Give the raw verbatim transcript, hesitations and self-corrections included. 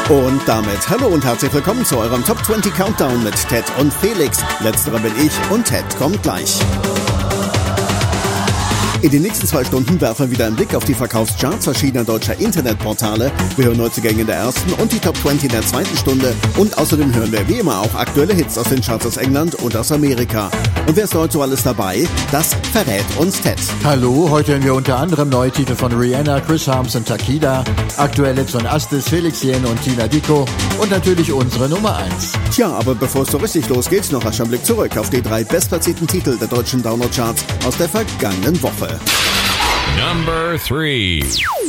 Und damit hallo und herzlich willkommen zu eurem Top zwanzig Countdown mit Ted und Felix. Letzterer bin ich und Ted kommt gleich. In den nächsten zwei Stunden werfen wir wieder einen Blick auf die Verkaufscharts verschiedener deutscher Internetportale. Wir hören Neuzugänge in der ersten und die Top zwanzig in der zweiten Stunde. Und außerdem hören wir wie immer auch aktuelle Hits aus den Charts aus England und aus Amerika. Und wer ist heute so alles dabei? Das verrät uns Ted. Hallo, heute hören wir unter anderem neue Titel von Rihanna, Chris Harms und Takida, aktuelle von Astis, Felix Jähn und Tina Dicko und natürlich unsere Nummer eins. Tja, aber bevor es so richtig losgeht, noch rasch ein Blick zurück auf die drei bestplatzierten Titel der deutschen Download-Charts aus der vergangenen Woche. Number three.